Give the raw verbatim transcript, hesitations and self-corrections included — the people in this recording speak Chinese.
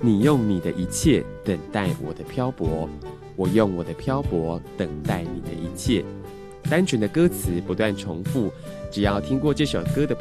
你用你的一切等待我的漂泊，我用我的漂泊等待你的一切。单纯的歌词不断重复，只要听过这首歌的